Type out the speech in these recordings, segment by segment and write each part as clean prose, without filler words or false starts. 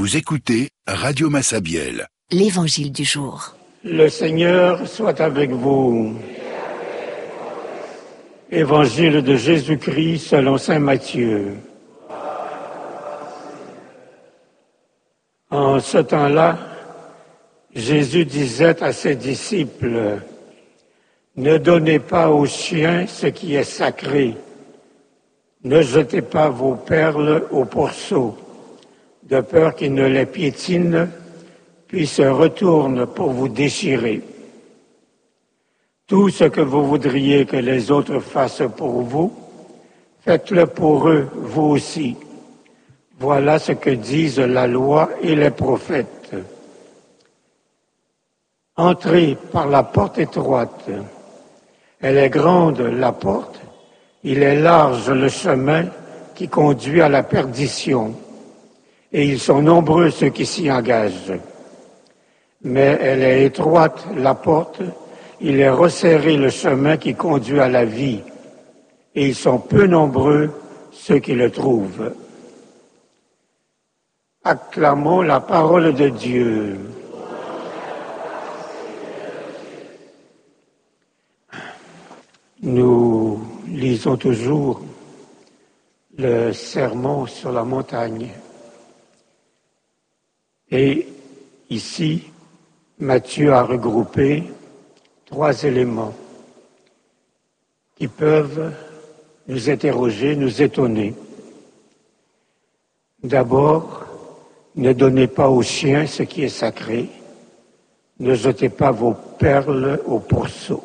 Vous écoutez Radio Massabielle. L'Évangile du jour. Le Seigneur soit avec vous. Évangile de Jésus-Christ selon saint Matthieu. En ce temps-là, Jésus disait à ses disciples, « Ne donnez pas aux chiens ce qui est sacré. Ne jetez pas vos perles aux pourceaux, de peur qu'ils ne les piétinent, puis se retournent pour vous déchirer. Tout ce que vous voudriez que les autres fassent pour vous, faites-le pour eux, vous aussi. Voilà ce que disent la loi et les prophètes. Entrez par la porte étroite. Elle est grande, la porte. Il est large le chemin qui conduit à la perdition. Et ils sont nombreux ceux qui s'y engagent. Mais elle est étroite, la porte. Il est resserré le chemin qui conduit à la vie. Et ils sont peu nombreux ceux qui le trouvent. Acclamons la parole de Dieu. Nous lisons toujours le sermon sur la montagne. Et ici, Matthieu a regroupé 3 éléments qui peuvent nous interroger, nous étonner. D'abord, ne donnez pas aux chiens ce qui est sacré. Ne jetez pas vos perles aux pourceaux,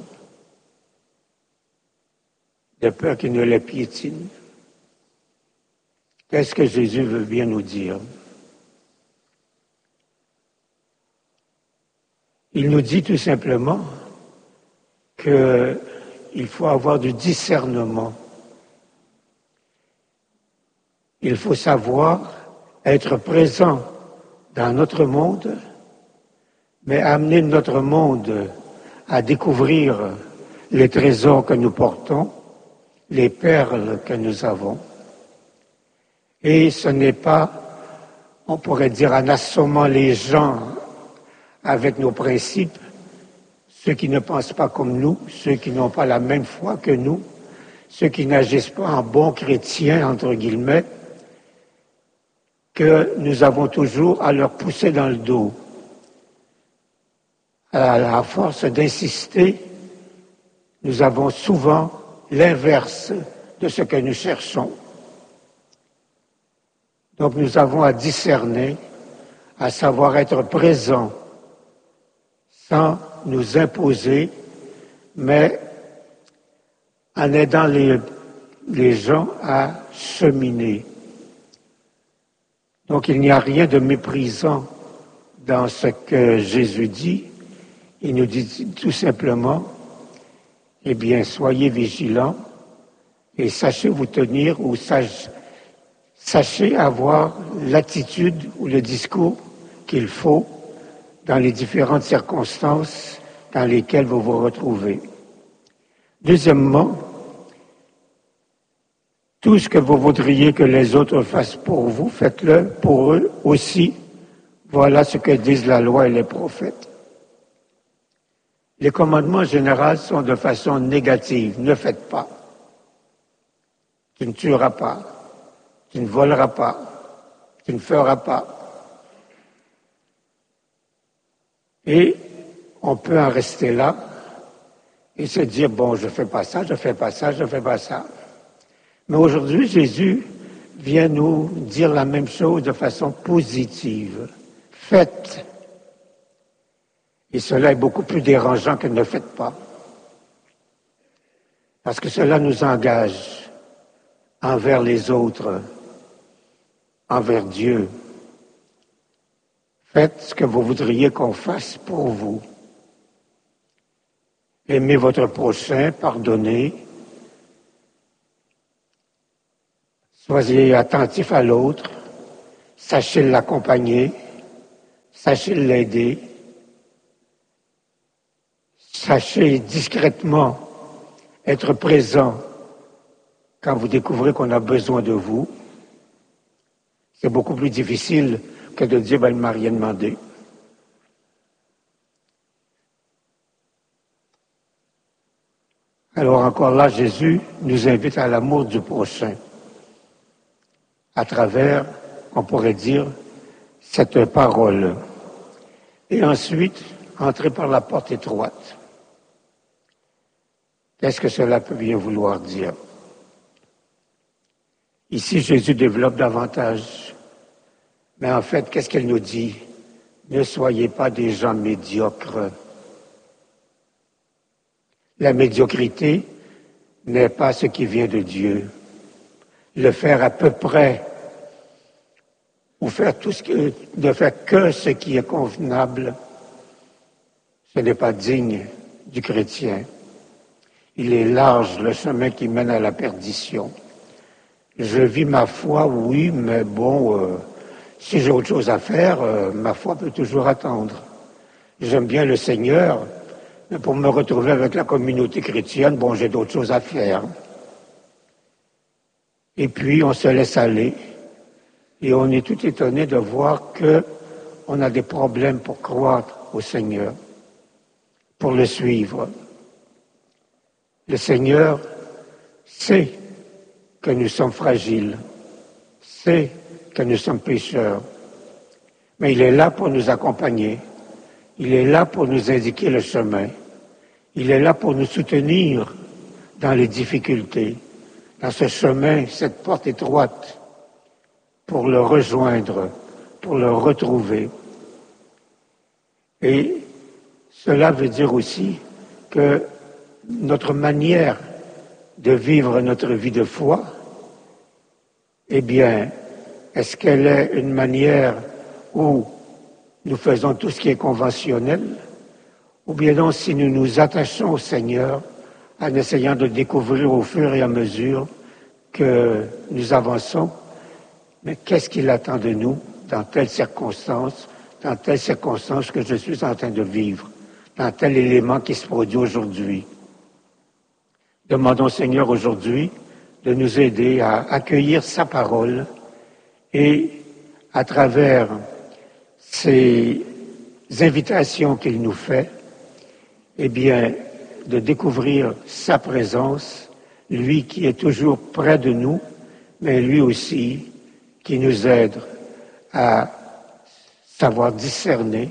de peur qu'ils ne les piétinent. Qu'est-ce que Jésus veut bien nous dire? Il nous dit tout simplement qu'il faut avoir du discernement. Il faut savoir être présent dans notre monde, mais amener notre monde à découvrir les trésors que nous portons, les perles que nous avons. Et ce n'est pas, on pourrait dire, en assommant les gens avec nos principes, ceux qui ne pensent pas comme nous, ceux qui n'ont pas la même foi que nous, ceux qui n'agissent pas en bons chrétiens, entre guillemets, que nous avons toujours à leur pousser dans le dos. À la force d'insister, nous avons souvent l'inverse de ce que nous cherchons. Donc nous avons à discerner, à savoir être présents, sans nous imposer, mais en aidant les gens à cheminer. Donc il n'y a rien de méprisant dans ce que Jésus dit. Il nous dit tout simplement, eh bien, soyez vigilants et sachez vous tenir ou sachez avoir l'attitude ou le discours qu'il faut dans les différentes circonstances dans lesquelles vous vous retrouvez. Deuxièmement, tout ce que vous voudriez que les autres fassent pour vous, faites-le pour eux aussi. Voilà ce que disent la loi et les prophètes. Les commandements en général sont de façon négative. Ne faites pas. Tu ne tueras pas. Tu ne voleras pas. Tu ne feras pas. Et on peut en rester là et se dire, bon, je ne fais pas ça, je ne fais pas ça, je ne fais pas ça. Mais aujourd'hui, Jésus vient nous dire la même chose de façon positive. Faites. Et cela est beaucoup plus dérangeant que ne faites pas. Parce que cela nous engage envers les autres, envers Dieu. Faites ce que vous voudriez qu'on fasse pour vous. Aimez votre prochain, pardonnez. Soyez attentifs à l'autre. Sachez l'accompagner. Sachez l'aider. Sachez discrètement être présent quand vous découvrez qu'on a besoin de vous. C'est beaucoup plus difficile que de dire, ben, il ne m'a rien demandé. Alors encore là, Jésus nous invite à l'amour du prochain, à travers, on pourrait dire, cette parole. Et ensuite, entrer par la porte étroite. Qu'est-ce que cela peut bien vouloir dire? Ici, Jésus développe davantage. Mais en fait, qu'est-ce qu'il nous dit? Ne soyez pas des gens médiocres. La médiocrité n'est pas ce qui vient de Dieu. Le faire à peu près, ou faire ne faire que ce qui est convenable, ce n'est pas digne du chrétien. Il est large le chemin qui mène à la perdition. Je vis ma foi, oui, mais bon, si j'ai autre chose à faire, ma foi peut toujours attendre. J'aime bien le Seigneur, mais pour me retrouver avec la communauté chrétienne, bon, j'ai d'autres choses à faire. Et puis, on se laisse aller, et on est tout étonné de voir qu'on a des problèmes pour croire au Seigneur, pour le suivre. Le Seigneur sait que nous sommes fragiles, sait que nous sommes pécheurs, mais il est là pour nous accompagner, il est là pour nous indiquer le chemin, il est là pour nous soutenir dans les difficultés, dans ce chemin, cette porte étroite, pour le rejoindre, pour le retrouver. Et cela veut dire aussi que notre manière de vivre notre vie de foi, eh bien, est-ce qu'elle est une manière où nous faisons tout ce qui est conventionnel, ou bien donc si nous nous attachons au Seigneur en essayant de découvrir au fur et à mesure que nous avançons, mais qu'est-ce qu'il attend de nous dans telle circonstance que je suis en train de vivre, dans tel élément qui se produit aujourd'hui. Demandons au Seigneur aujourd'hui de nous aider à accueillir sa parole et à travers ces invitations qu'il nous fait, eh bien, de découvrir sa présence, lui qui est toujours près de nous, mais lui aussi qui nous aide à savoir discerner,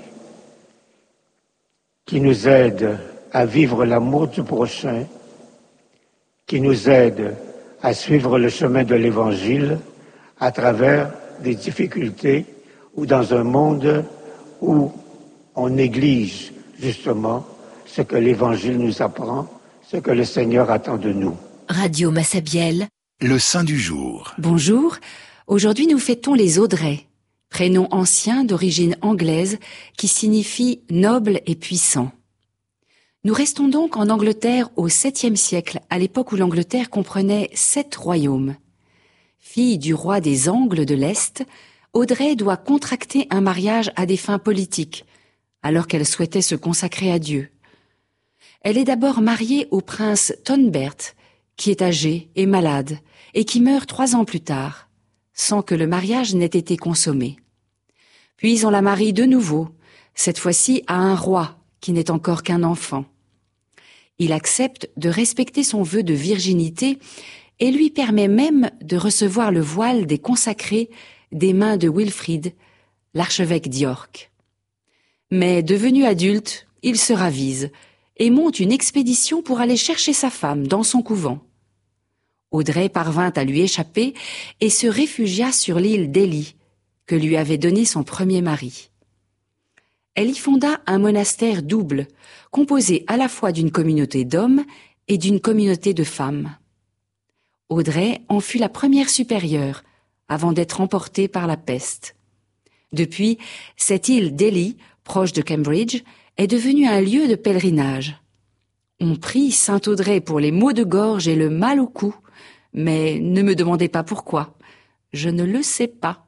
qui nous aide à vivre l'amour du prochain, qui nous aide à suivre le chemin de l'Évangile à travers des difficultés ou dans un monde où on néglige justement ce que l'Évangile nous apprend, ce que le Seigneur attend de nous. Radio Massabielle. Le Saint du jour. Bonjour. Aujourd'hui, nous fêtons les Audrey, prénom ancien d'origine anglaise qui signifie noble et puissant. Nous restons donc en Angleterre au 7e siècle, à l'époque où l'Angleterre comprenait 7 royaumes. Fille du roi des Angles de l'Est, Audrey doit contracter un mariage à des fins politiques, alors qu'elle souhaitait se consacrer à Dieu. Elle est d'abord mariée au prince Tonbert, qui est âgé et malade, et qui meurt 3 ans plus tard, sans que le mariage n'ait été consommé. Puis on la marie de nouveau, cette fois-ci à un roi qui n'est encore qu'un enfant. Il accepte de respecter son vœu de virginité et lui permet même de recevoir le voile des consacrés des mains de Wilfrid, l'archevêque d'York. Mais devenu adulte, il se ravise et monte une expédition pour aller chercher sa femme dans son couvent. Audrey parvint à lui échapper et se réfugia sur l'île d'Ely, que lui avait donnée son premier mari. Elle y fonda un monastère double, composé à la fois d'une communauté d'hommes et d'une communauté de femmes. Audrey en fut la première supérieure, avant d'être emportée par la peste. Depuis, cette île d'Ely, proche de Cambridge, est devenue un lieu de pèlerinage. On prie saint Audrey pour les maux de gorge et le mal au cou, mais ne me demandez pas pourquoi. Je ne le sais pas.